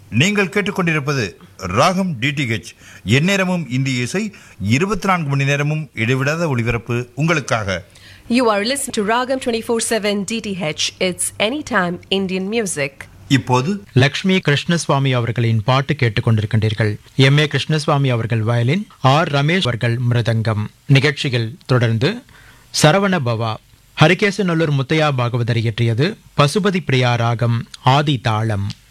நீங்கள் கேட்டுக்கொண்டிருப்பது ராகம் டிடிஹெச். எந்நேரமும் இந்திய இசை, 24 மணி நேரமும் இடைவிடாத ஒளிபரப்பு உங்களுக்காக. You are listening to Ragam 24/7 DTH. It's anytime Indian music. இப்போது லக்ஷ்மி கிருஷ்ணசுவாமி அவர்களின் பாட்டு கேட்டுக்கொண்டிருக்கின்றீர்கள். எம் ஏ கிருஷ்ணசுவாமி அவர்கள் வயலின், ஆர் ரமேஷ் அவர்கள் மிருதங்கம். நிகழ்ச்சிகள் தொடர்ந்து சரவண பவா, ஹரிகேசநல்லூர் முத்தையா பாகவதர் இயற்றியது, பசுபதி பிரியா ராகம், ஆதி தாளம்.